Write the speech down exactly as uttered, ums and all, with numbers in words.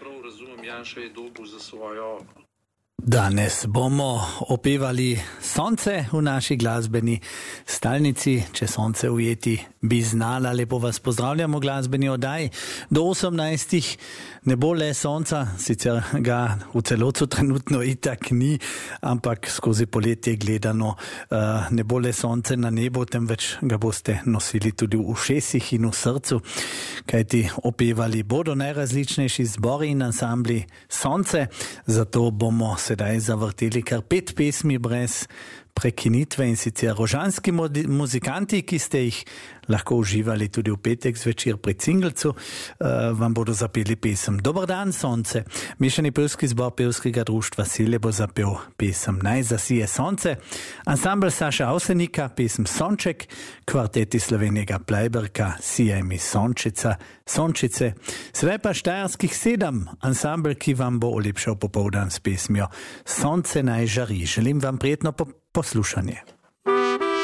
prav razumem, Janša je dobil za svojo. Danes bomo opevali sonce v naši glasbeni stalnici. Če sonce ujeti bi znala, lepo vas pozdravljamo v glasbeni oddaji. Do osemnajstih ne bo le sonca, sicer ga v celotu trenutno itak ni, ampak skozi poletje gledano ne bo le sonce na nebu, temveč ga boste nosili tudi v ušesih in v srcu, kajti opevali bodo najrazličnejši zbori in ansambli sonce, zato bomo sedaj zavrteli kar pet pesmi brez prekinitve in sicer rožanski muzikanti, ki ste jih lahko uživali tudi v petek zvečer pri Cingelcu, uh, vam bodo zapeli pesem Dobar dan, sonce. Mešani pevski zbor pevskega društva Selje bo zapel pesem Naj zasije sonce. Ansambl Saša Avsenika, pesem Sonček, kvarteti Slovenjega Plajberka, Sijaj mi sončica, sončice. Sedaj pa Štajerskih sedem, ansambl, ki vam bo olepšal popoldan s pesmijo Sonce naj žari. Želim vam prijetno po poslušanje.